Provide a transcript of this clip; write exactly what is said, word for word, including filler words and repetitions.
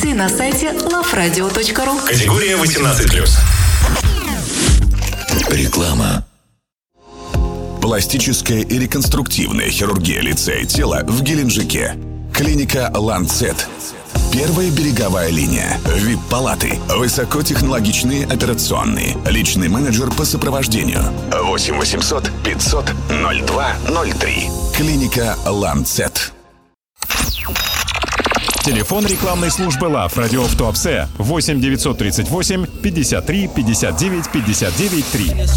информации на сайте лав радио точка ру. Категория восемнадцать плюс. Реклама. Пластическая и реконструктивная хирургия лица и тела в Геленджике. Клиника «Ланцет». Первая береговая линия. ви ай пи-палаты. Высокотехнологичные операционные. Личный менеджер по сопровождению. восемь восемьсот пятьсот ноль два ноль три. Клиника «Ланцет». Телефон рекламной службы Лав Радио в Туапсе восемь девятьсот тридцать восемь пятьдесят три пятьдесят девять пятьдесят девять три.